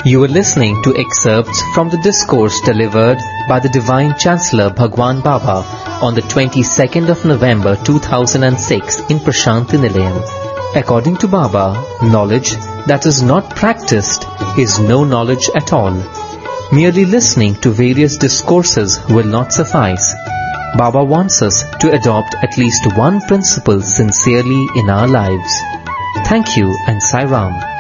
You were listening to excerpts from the discourse delivered by the Divine Chancellor Bhagwan Baba on the 22nd of November 2006 in Prashanti Nilayam. According to Baba, knowledge that is not practiced is no knowledge at all. Merely listening to various discourses will not suffice. Baba wants us to adopt at least one principle sincerely in our lives. Thank you and Sai Ram.